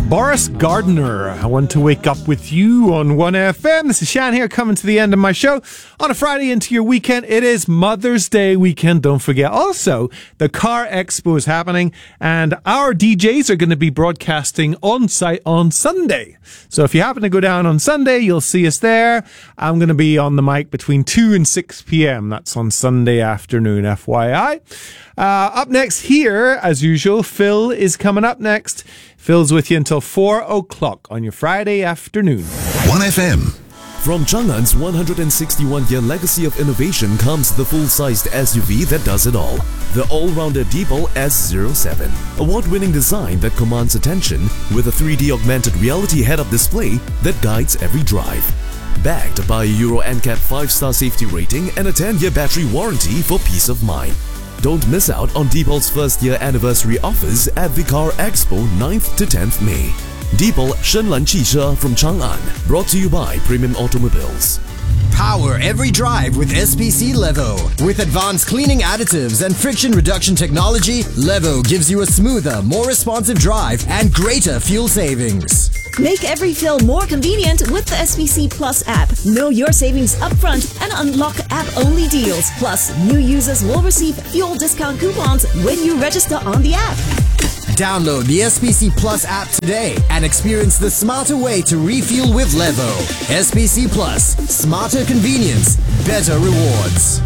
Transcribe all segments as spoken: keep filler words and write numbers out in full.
Boris Gardner. I want to wake up with you on one F M. This is Shan here, coming to the end of my show on a Friday into your weekend. It is Mother's Day weekend. Don't forget. Also, the Car Expo is happening, and our D Js are going to be broadcasting on site on Sunday. So if you happen to go down on Sunday, you'll see us there. I'm going to be on the mic between two and six p.m. That's on Sunday afternoon, F Y I. Uh, up next here, as usual, Phil is coming up next. Phil's with you until four o'clock on your Friday afternoon. one F M. From Chang'an's one hundred sixty-one-year legacy of innovation comes the full-sized S U V that does it all. The all-rounder Deepal S zero seven. Award-winning design that commands attention with a three D augmented reality head-up display that guides every drive. Backed by a Euro N C A P five-star safety rating and a ten-year battery warranty for peace of mind. Don't miss out on Deepal's first-year anniversary offers at the Car Expo ninth to tenth May. Deepal Shenlan Qishe from Chang'an, brought to you by Premium Automobiles. Power every drive with S P C Levo. With advanced cleaning additives and friction reduction technology, Levo gives you a smoother, more responsive drive and greater fuel savings. Make every fill more convenient with the S P C Plus app. Know your savings upfront and unlock app-only deals. Plus, new users will receive fuel discount coupons when you register on the app. Download the S P C Plus app today and experience the smarter way to refuel with Levo. S P C Plus. Smarter convenience. Better rewards.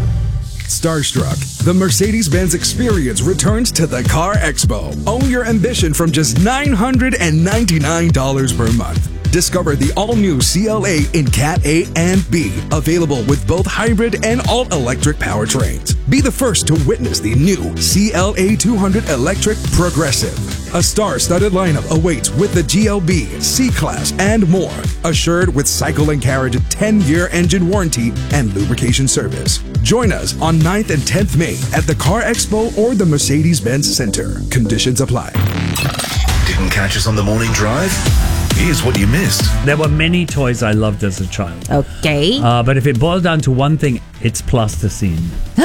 Starstruck, the Mercedes-Benz experience returns to the Car Expo. Own your ambition from just nine hundred ninety-nine dollars per month. Discover the all-new C L A in Cat A and B, available with both hybrid and all-electric powertrains. Be the first to witness the new C L A two hundred Electric Progressive. A star-studded lineup awaits with the G L B, C-Class, and more. Assured with Cycle and Carriage ten-year engine warranty and lubrication service. Join us on ninth and tenth May at the Car Expo or the Mercedes-Benz Center. Conditions apply. Didn't catch us on the morning drive? Here's what you missed. There were many toys I loved as a child. Okay. Uh, but if it boils down to one thing, it's plasticine.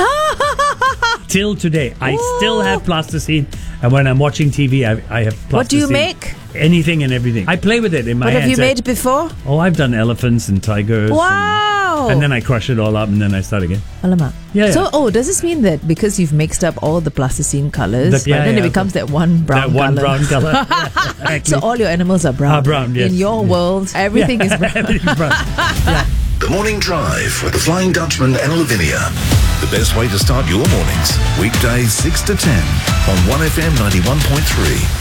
Till today, I Ooh. still have plasticine. And when I'm watching T V, I, I have plasticine. What do you make? Anything and everything. I play with it in my What hands. have you made before? Oh, I've done elephants and tigers. Wow. And, and then I crush it all up and then I start again. Alamak. Yeah, yeah. So, oh, does this mean that because you've mixed up all the plasticine colours, The- yeah, but then yeah, it becomes that one brown that one colour? brown color. Yeah, exactly. So all your animals are brown. Are brown, yes. In your Yeah. world, everything Yeah, is brown. everything's brown. Yeah. The Morning Drive with the Flying Dutchman and Lavinia. The best way to start your mornings. Weekdays six to ten on one F M ninety-one point three.